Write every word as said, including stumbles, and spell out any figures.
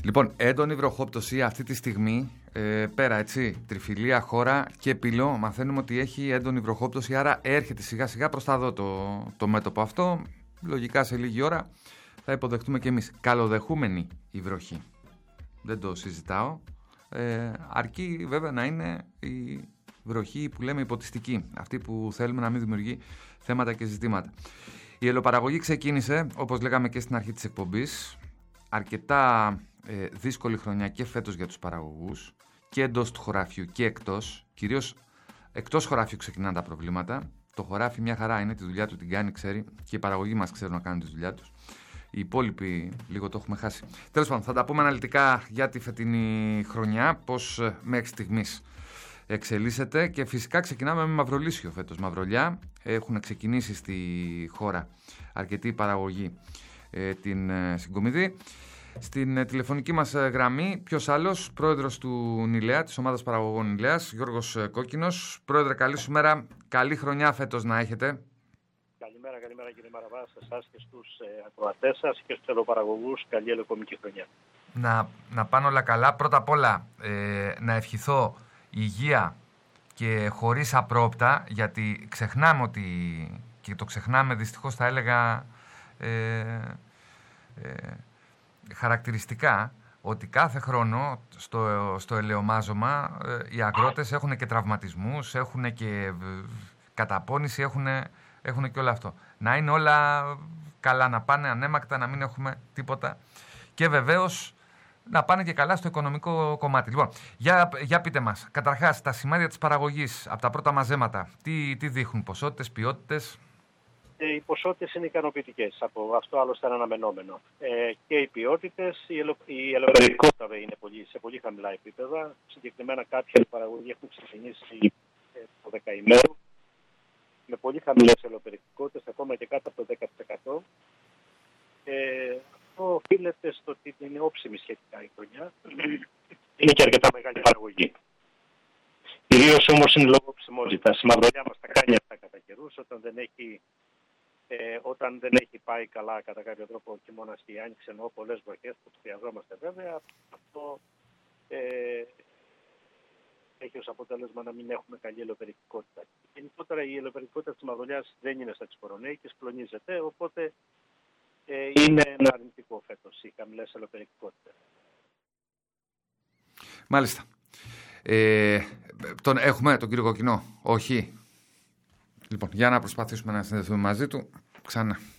Λοιπόν, έντονη βροχόπτωση αυτή τη στιγμή, ε, πέρα έτσι, Τριφυλία, Χώρα και Πύλο, μαθαίνουμε ότι έχει έντονη βροχόπτωση, άρα έρχεται σιγά σιγά προς τα δω το, το μέτωπο αυτό. Λογικά σε λίγη ώρα θα υποδεχτούμε και εμείς. Καλοδεχούμενη η βροχή, δεν το συζητάω, ε, αρκεί βέβαια να είναι η βροχή που λέμε υποτιστική, αυτή που θέλουμε να μην δημιουργεί θέματα και ζητήματα. Η ελαιοπαραγωγή ξεκίνησε, όπως λέγαμε και στην αρχή της εκπομπής, αρκετά ε, δύσκολη χρονιά και φέτος για τους παραγωγούς, και εντός του χωράφιου και εκτός. Κυρίως εκτός χωράφιου ξεκινάνε τα προβλήματα. Το χωράφι μια χαρά είναι, τη δουλειά του την κάνει, ξέρει, και οι παραγωγοί μας ξέρουν να κάνουν τη δουλειά τους. Οι υπόλοιποι λίγο το έχουμε χάσει. Τέλος πάντων, θα τα πούμε αναλυτικά για τη φετινή χρονιά, πώς μέχρι στιγμής εξελίσσεται, και φυσικά ξεκινάμε με Μαυρολίσιο φέτος. Μαυρολιά, έχουν ξεκινήσει στη χώρα αρκετή παραγωγή ε, την ε, συγκομιδή. Στην ε, τηλεφωνική μας ε, γραμμή, ποιος άλλος, πρόεδρος του Νηλέα, της ομάδας παραγωγών Νηλέας, Γιώργος ε, Κόκκινος. Πρόεδρε, καλή σου μέρα, καλή χρονιά φέτος να έχετε. Καλημέρα, καλημέρα κύριε Μαραβά, σε εσάς και στους ε, ακροατές σας και στους ελαιοπαραγωγούς. Καλή ελαιοκομική χρονιά. Να, να πάνε όλα καλά. Πρώτα απ' όλα ε, να ευχηθώ υγεία και χωρίς απρόπτα, γιατί ξεχνάμε ότι, και το ξεχνάμε δυστυχώς θα έλεγα ε, ε, χαρακτηριστικά, ότι κάθε χρόνο στο, στο ελαιομάζωμα ε, οι αγρότες έχουν και τραυματισμούς, έχουν και ε, καταπώνηση, έχουν, έχουν και όλο αυτό. Να είναι όλα καλά, να πάνε ανέμακτα, να μην έχουμε τίποτα, και βεβαίως να πάνε και καλά στο οικονομικό κομμάτι. Λοιπόν, για, για πείτε μας, καταρχάς, τα σημάδια της παραγωγής από τα πρώτα μαζέματα, τι, τι δείχνουν, ποσότητες, ποιότητες? Ε, οι ποσότητες είναι ικανοποιητικές, από αυτό άλλωστε είναι αναμενόμενο. Ε, και οι ποιότητες, η, ελο, η ελαιοπαραγωγικότητα είναι πολύ, σε πολύ χαμηλά επίπεδα. Συγκεκριμένα κάποια παραγωγή έχουν ξεκινήσει ε, το δεκαημέρο, με πολύ χαμηλές ελαιοπαραγωγικότητες, ακόμα και κάτω από το δέκα τοις εκατό. Ε, Αυτό οφείλεται στο ότι είναι όψιμη σχετικά η χρονιά. Είναι και αρκετά μεγάλη παραγωγή. Κυρίως όμως είναι λόγω ψημότητας. Η Μαυρολιά μας τα κάνει αυτά κατά καιρούς, όταν δεν έχει, ε, όταν δεν έχει πάει καλά κατά κάποιο τρόπο ο χειμώνας και η άνοιξη, εννοώ πολλές βροχές που χρειαζόμαστε βέβαια. Αυτό ε, έχει ως αποτέλεσμα να μην έχουμε καλή ελαιοπαραγωγικότητα. Γενικότερα η ελαιοπαραγωγικότητα της Μαυρολιάς δεν είναι στα της κοροναϊκής, κλονίζεται, οπότε Ε, είναι ένα αρνητικό φέτος οι χαμηλές ελαιοπαραγωγικότητες. Μάλιστα. Ε, τον έχουμε τον κύριο Κοκκινό? Όχι. Λοιπόν, για να προσπαθήσουμε να συνδεθούμε μαζί του ξανά.